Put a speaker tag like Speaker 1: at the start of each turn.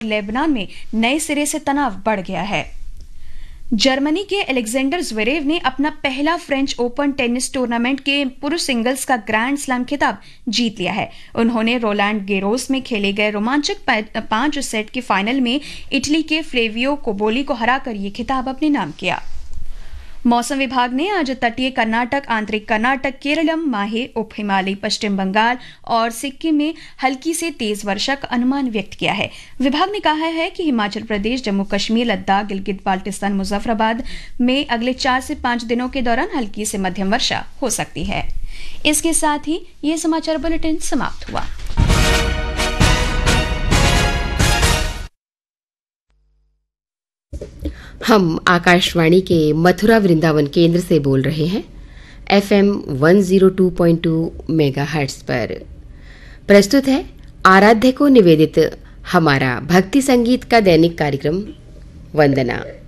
Speaker 1: Lebanon में नए सिरे से तनाव बढ़ गया है। जर्मनी के अलेक्जेंडर ज़्वेरेव ने अपना पहला फ्रेंच ओपन टेनिस टूर्नामेंट के पुरुष सिंगल्स का ग्रैंड स्लैम खिताब जीत लिया है। उन्होंने रोलैंड गेरोस में खेले गए रोमांचक 5 सेट के फाइनल में इटली के फ्लेवियो कोबोली को हराकर ये खिताब अपने नाम किया। मौसम विभाग ने आज तटीय कर्नाटक, आंतरिक कर्नाटक, केरलम, माहे, उप हिमालयी पश्चिम बंगाल और सिक्किम में हल्की से तेज वर्षा का अनुमान व्यक्त किया है। विभाग ने कहा है कि हिमाचल प्रदेश, जम्मू कश्मीर, लद्दाख, गिलगित बाल्टिस्तान, मुजफ्फराबाद में अगले 4 से 5 दिनों के दौरान हल्की से मध्यम वर्षा हो सकती है। इसके साथ ही ये समाचार बुलेटिन समाप्त हुआ।
Speaker 2: हम आकाशवाणी के मथुरा वृंदावन केंद्र से बोल रहे हैं। FM 102.2 मेगाहर्ट्ज पर प्रस्तुत है आराध्य को निवेदित हमारा भक्ति संगीत का दैनिक कार्यक्रम वंदना।